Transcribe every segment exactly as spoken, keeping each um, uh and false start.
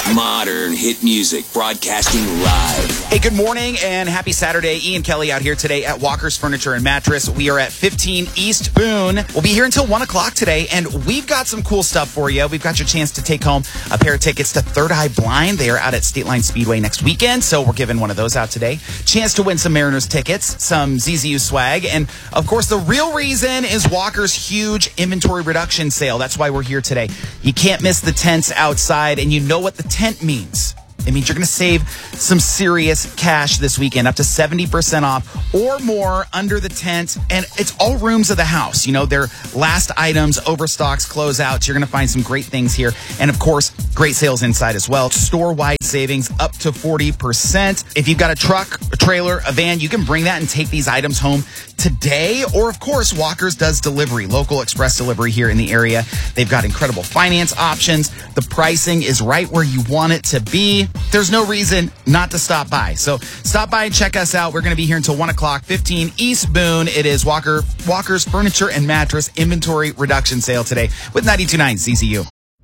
Modern hit music broadcasting live. Hey, good morning and happy Saturday. Ian Kelly out here today at Walker's Furniture and Mattress. We are at fifteen East Boone. We'll be here until one o'clock today, and we've got some cool stuff for you. We've got your chance to take home a pair of tickets to Third Eye Blind. They are out at State Line Speedway next weekend, so we're giving one of those out today. Chance to win some Mariners tickets, some Z Z U swag, and of course, the real reason is Walker's huge inventory reduction sale. That's why we're here today. You can't miss the tents outside, and you know what the tent means. It means you're going to save some serious cash this weekend, up to seventy percent off or more under the tent. And it's all rooms of the house. You know, they're last items, overstocks, closeouts. You're going to find some great things here. And of course, great sales inside as well. Store-wide savings up to forty percent. If you've got a truck, a trailer, a van, you can bring that and take these items home today. Or of course, Walker's does delivery, local express delivery here in the area. They've got incredible finance options. The pricing is right where you want it to be. There's no reason not to stop by. So stop by and check us out. We're going to be here until one o'clock, fifteen East Boone. It is Walker Walker's Furniture and Mattress Inventory Reduction Sale today with ninety-two point nine Z Z U.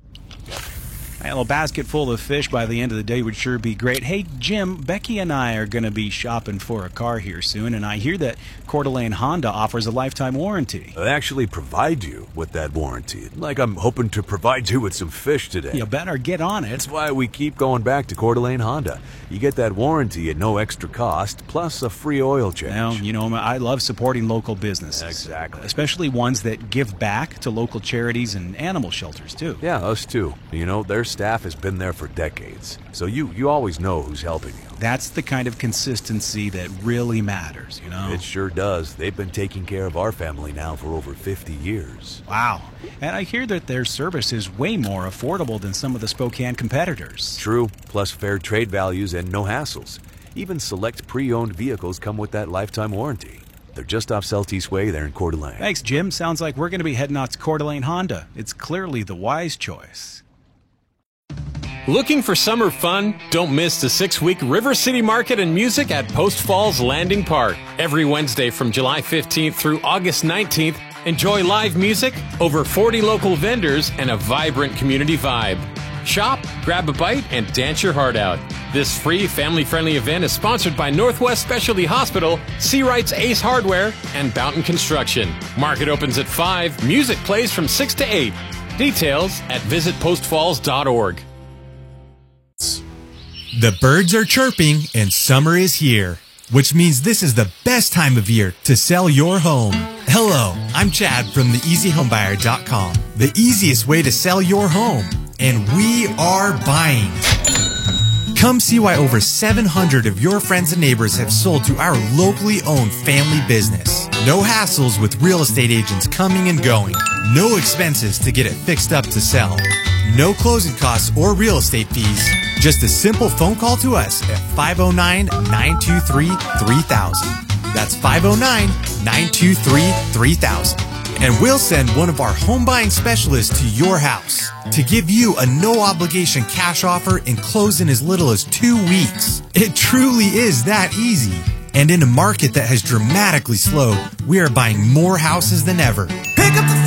A little basket full of fish by the end of the day would sure be great. Hey, Jim, Becky and I are going to be shopping for a car here soon, and I hear that Coeur d'Alene Honda offers a lifetime warranty. They actually provide you with that warranty. Like I'm hoping to provide you with some fish today. You better get on it. That's why we keep going back to Coeur d'Alene Honda. You get that warranty at no extra cost, plus a free oil change. Well, you know, I love supporting local businesses. Exactly. Especially ones that give back to local charities and animal shelters, too. Yeah, us too. You know, their staff has been there for decades, so you, you always know who's helping you. That's the kind of consistency that really matters, you know? It sure does. They've been taking care of our family now for over fifty years. Wow. And I hear that their service is way more affordable than some of the Spokane competitors. True, plus fair trade values and no hassles. Even select pre-owned vehicles come with that lifetime warranty. They're just off Celtice Way there in Coeur d'Alene. Thanks, Jim. Sounds like we're going to be heading out to Coeur d'Alene Honda. It's clearly the wise choice. Looking for summer fun? Don't miss the six-week River City Market and Music at Post Falls Landing Park. Every Wednesday from July fifteenth through August nineteenth, enjoy live music, over forty local vendors, and a vibrant community vibe. Shop, grab a bite, and dance your heart out. This free, family-friendly event is sponsored by Northwest Specialty Hospital, Seawright's Ace Hardware, and Boughton Construction. Market opens at five. Music plays from six to eight. Details at visit post falls dot org. The birds are chirping and summer is here, which means this is the best time of year to sell your home. Hello, I'm Chad from the easy home buyer dot com, the easiest way to sell your home, and we are buying. Come see why over seven hundred of your friends and neighbors have sold to our locally owned family business. No hassles with real estate agents coming and going. No expenses to get it fixed up to sell. No closing costs or real estate fees. Just a simple phone call to us at five oh nine, nine two three, three thousand. That's five oh nine, nine two three, three thousand. And we'll send one of our home buying specialists to your house to give you a no-obligation cash offer and close in as little as two weeks. It truly is that easy. And in a market that has dramatically slowed, we are buying more houses than ever. Pick up the